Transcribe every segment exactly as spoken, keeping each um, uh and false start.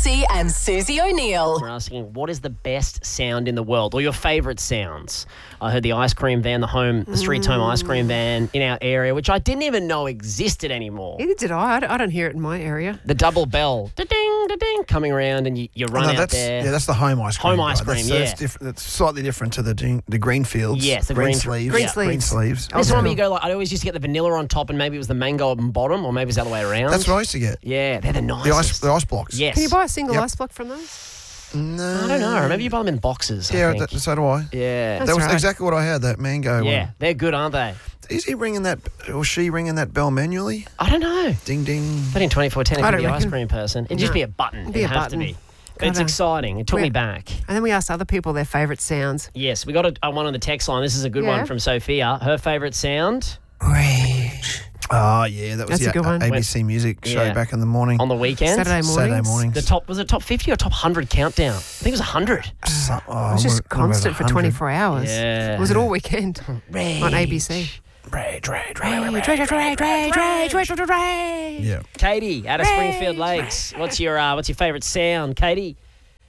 Massey and Susie O'Neill. We're asking, what is the best sound in the world, or your favourite sounds? I heard the ice cream van, the home, the street home ice cream van in our area, which I didn't even know existed anymore. Neither did I. I don't, I don't hear it in my area. The double bell, da-ding, da-ding, coming around, and you, you run no, out that's, there. Yeah, that's the home ice cream. Home ice right? cream, that's, yeah. That's, diff- that's slightly different to the ding- the green fields. Yes, the green, green- sleeves. Green yeah. sleeves. Green sleeves. This Oh, one where yeah. you go like, I always used to get the vanilla on top, and maybe it was the mango on bottom, or maybe it was the other way around. That's what I used to get. Yeah, they're the nicest. The ice, the ice blocks. Yes. Can you buy a single Yep. ice block from those? No. I don't know. Maybe you buy them in boxes. I Yeah, think. that, so do I. yeah. That's that was right. exactly what I had. That mango yeah, one. they're good, aren't they? Is he ringing that, or she ringing that bell manually? I don't know. Ding ding. But in twenty-four ten, I if don't you're the ice reckon. cream person, it'd just No. be a button. It'd be It'd a have to button. be. But it's Gotta- exciting. It took me We're- back. And then we asked other people their favourite sounds. Yes, we got a, a one on the text line. This is a good Yeah. one from Sophia. Her favourite sound Rage. Oh, yeah, that was That's the a good one. A B C Music show Yeah. back in the morning. on the weekend. Saturday mornings. Saturday mornings. The top was it top fifty or top one hundred countdown? I think it was one hundred. So- oh, It was just what- what about constant for one hundred? twenty-four hours. Yeah. Was it all weekend Rage. on A B C? Rage, rage, rage, Rage, rage. rage, rage, rage, rage, rage, rage, rage. Yeah. Katie out of Springfield Lakes. What's your uh, what's your favourite sound, Katie?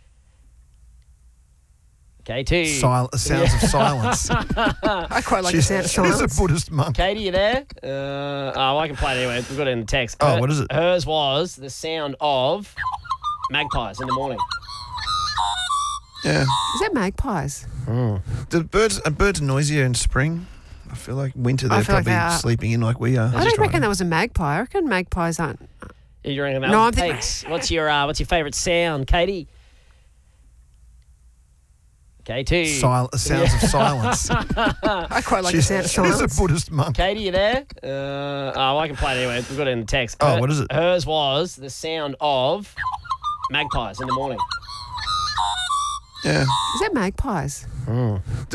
Katie. Sil- sounds of silence. I quite like she's, the sound of she's a silence. Buddhist monk. Katie, you there? Uh, oh, I can play it anyway. We've got it in the text. Oh, Her- what is it? Hers was the sound of magpies in the morning. Yeah. Is that magpies? The birds, are birds noisier in spring? I feel like winter I they're feel like probably they are. sleeping in like we are. I don't reckon that was a magpie. I reckon magpies aren't. You reckon that No, was I'm thinking- pigs? What's your uh, what's your favourite sound, Katie? Katie. Sil- sounds of silence. I quite like she's, the sound of she's a silence. Buddhist monk. Katie, you there? Uh, oh, I can play it anyway. We've got it in the text. Oh, Her- what is it? Hers was the sound of magpies in the morning. Yeah. Is that magpies?